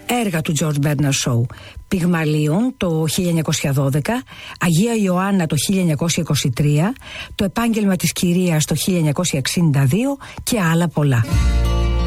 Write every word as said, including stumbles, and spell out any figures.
Έργα του George Bernard Shaw. Πυγμαλίων το χίλια εννιακόσια δώδεκα, Αγία Ιωάννα το χίλια εννιακόσια είκοσι τρία, Το επάγγελμα της κυρίας το χίλια εννιακόσια εξήντα δύο και άλλα πολλά.